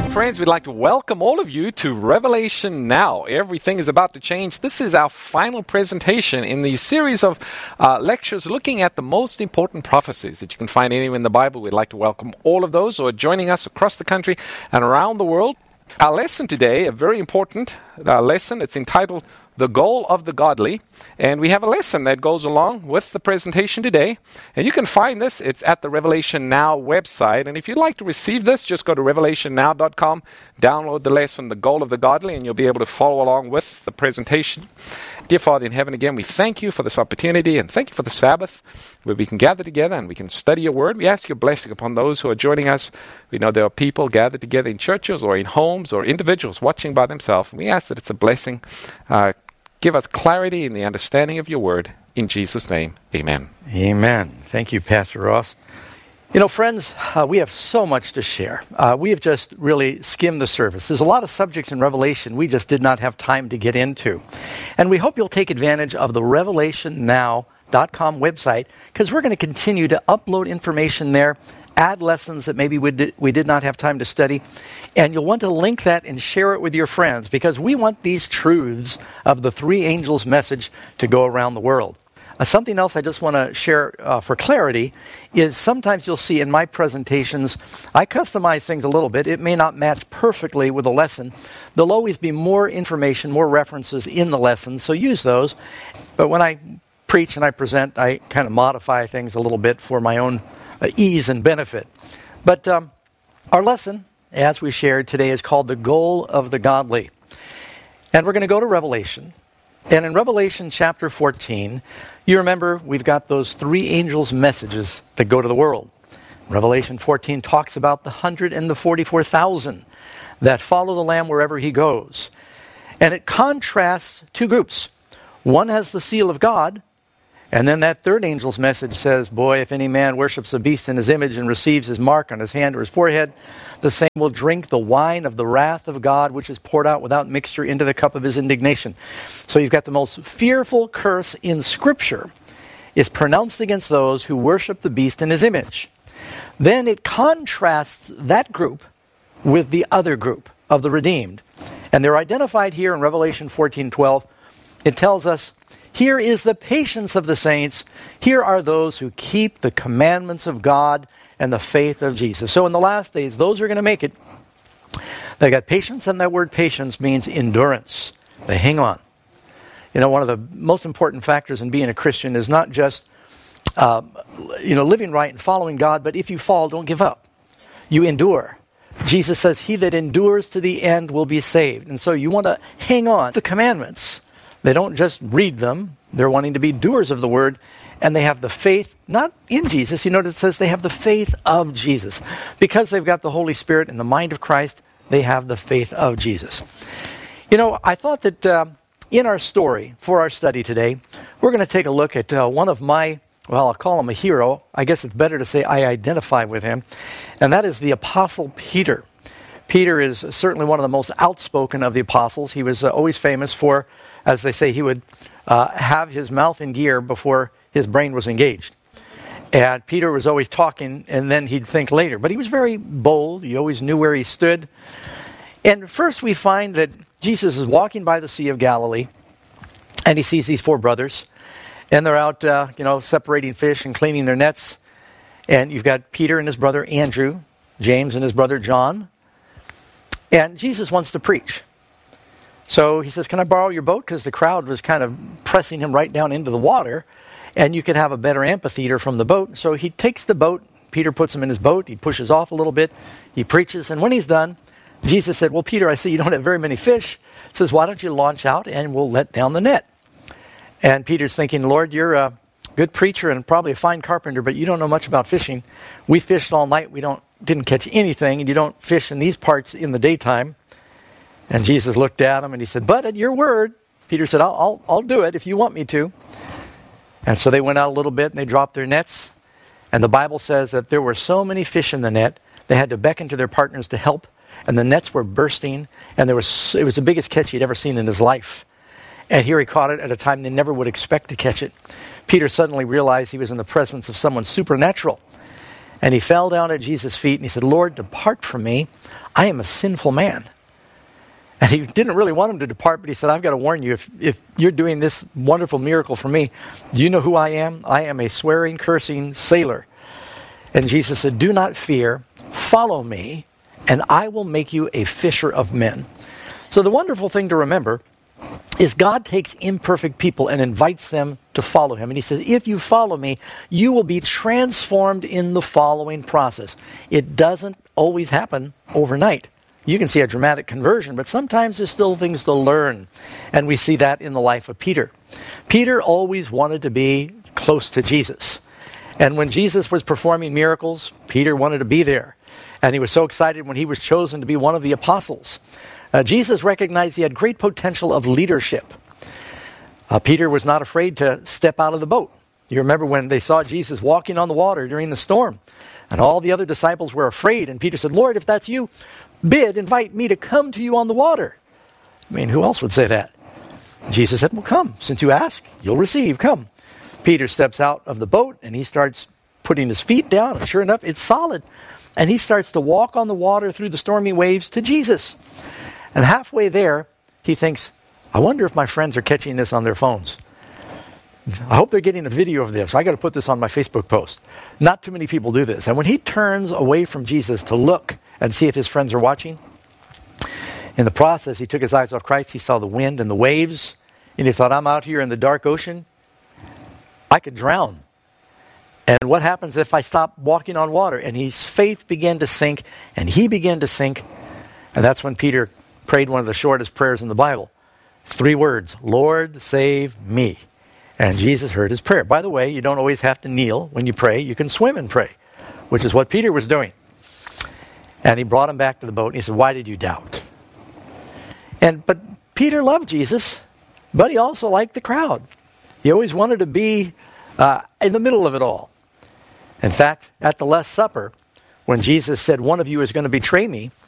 Welcome, friends. We'd like to welcome all of you to Revelation Now. Everything is about to change. This is our final presentation in the series of lectures looking at the most important prophecies that you can find anywhere in the Bible. We'd like to welcome all of those who are joining us across the country and around the world. Our lesson today, a very important lesson, it's entitled The Goal of the Godly. And we have a lesson that goes along with the presentation today. And you can find this, it's at the Revelation Now website. And if you'd like to receive this, just go to revelationnow.com, download the lesson, The Goal of the Godly, and you'll be able to follow along with the presentation. Dear Father in heaven, again, we thank you for this opportunity and thank you for the Sabbath where we can gather together and we can study your word. We ask your blessing upon those who are joining us. We know there are people gathered together in churches or in homes or individuals watching by themselves. We ask that it's a blessing. Give us clarity in the understanding of your word. In Jesus' name, amen. Amen. Thank you, Pastor Ross. You know, friends, we have so much to share. We have just really skimmed the surface. There's a lot of subjects in Revelation we just did not have time to get into. And we hope you'll take advantage of the revelationnow.com website because we're going to continue to upload information there, add lessons that maybe we did not have time to study. And you'll want to link that and share it with your friends because we want these truths of the three angels' message to go around the world. Something else I just want to share for clarity is sometimes you'll see in my presentations, I customize things a little bit. It may not match perfectly with the lesson. There'll always be more information, more references in the lesson, so use those. But when I preach and I present, I kind of modify things a little bit for my own ease and benefit. But our lesson, as we shared today, is called The Goal of the Godly. And we're going to go to Revelation. And in Revelation chapter 14, you remember we've got those three angels' messages that go to the world. Revelation 14 talks about the 144,000 that follow the Lamb wherever he goes. And it contrasts two groups. One has the seal of God, and then that third angel's message says, boy, if any man worships the beast in his image and receives his mark on his hand or his forehead, the same will drink the wine of the wrath of God, which is poured out without mixture into the cup of his indignation. So you've got the most fearful curse in Scripture is pronounced against those who worship the beast in his image. Then it contrasts that group with the other group of the redeemed. And they're identified here in Revelation 14:12. It tells us, here is the patience of the saints. Here are those who keep the commandments of God and the faith of Jesus. So in the last days, those who are going to make it, they got patience, and that word patience means endurance. They hang on. You know, one of the most important factors in being a Christian is not just, living right and following God, but if you fall, don't give up. You endure. Jesus says, he that endures to the end will be saved. And so you want to hang on to the commandments. They don't just read them. They're wanting to be doers of the word. And they have the faith, not in Jesus. You notice it says they have the faith of Jesus. Because they've got the Holy Spirit and the mind of Christ, they have the faith of Jesus. You know, I thought that in our story, for our study today, we're going to take a look at one of my, I'll call him a hero. I guess it's better to say I identify with him. And that is the Apostle Peter. Peter is certainly one of the most outspoken of the apostles. He was always famous for, as they say, he would have his mouth in gear before his brain was engaged. And Peter was always talking, and then he'd think later. But he was very bold. He always knew where he stood. And first we find that Jesus is walking by the Sea of Galilee, and he sees these four brothers. And they're out, separating fish and cleaning their nets. And you've got Peter and his brother Andrew, James and his brother John. And Jesus wants to preach. So he says, can I borrow your boat? Because the crowd was kind of pressing him right down into the water. And you could have a better amphitheater from the boat. So he takes the boat. Peter puts him in his boat. He pushes off a little bit. He preaches. And when he's done, Jesus said, well, Peter, I see you don't have very many fish. He says, why don't you launch out and we'll let down the net? And Peter's thinking, Lord, you're a good preacher and probably a fine carpenter, but you don't know much about fishing. We fished all night. We didn't catch anything. And you don't fish in these parts in the daytime. And Jesus looked at him and he said, but at your word, Peter said, I'll do it if you want me to. And so they went out a little bit and they dropped their nets. And the Bible says that there were so many fish in the net, they had to beckon to their partners to help. And the nets were bursting. And it was the biggest catch he'd ever seen in his life. And here he caught it at a time they never would expect to catch it. Peter suddenly realized he was in the presence of someone supernatural. And he fell down at Jesus' feet and he said, "Lord, depart from me. I am a sinful man." And he didn't really want him to depart, but he said, "I've got to warn you, if you're doing this wonderful miracle for me, do you know who I am? I am a swearing, cursing sailor." And Jesus said, "Do not fear. Follow me, and I will make you a fisher of men." So the wonderful thing to remember is God takes imperfect people and invites them to follow him. And he says, if you follow me, you will be transformed in the following process. It doesn't always happen overnight. You can see a dramatic conversion, but sometimes there's still things to learn. And we see that in the life of Peter. Peter always wanted to be close to Jesus. And when Jesus was performing miracles, Peter wanted to be there. And he was so excited when he was chosen to be one of the apostles. Jesus recognized he had great potential of leadership. Peter was not afraid to step out of the boat. You remember when they saw Jesus walking on the water during the storm, and all the other disciples were afraid, and Peter said, "Lord, if that's you, invite me to come to you on the water." I mean, who else would say that? Jesus said, "Well, come. Since you ask, you'll receive. Come." Peter steps out of the boat, and he starts putting his feet down, and sure enough, it's solid. And he starts to walk on the water through the stormy waves to Jesus. And halfway there, he thinks, I wonder if my friends are catching this on their phones. I hope they're getting a video of this. I got to put this on my Facebook post. Not too many people do this. And when he turns away from Jesus to look and see if his friends are watching, in the process, he took his eyes off Christ. He saw the wind and the waves, and he thought, I'm out here in the dark ocean. I could drown. And what happens if I stop walking on water? And his faith began to sink, and he began to sink. And that's when Peter prayed one of the shortest prayers in the Bible. It's 3 words, Lord, save me. And Jesus heard his prayer. By the way, you don't always have to kneel when you pray. You can swim and pray, which is what Peter was doing. And he brought him back to the boat, and he said, why did you doubt? But Peter loved Jesus, but he also liked the crowd. He always wanted to be in the middle of it all. In fact, at the Last Supper, when Jesus said, one of you is going to betray me,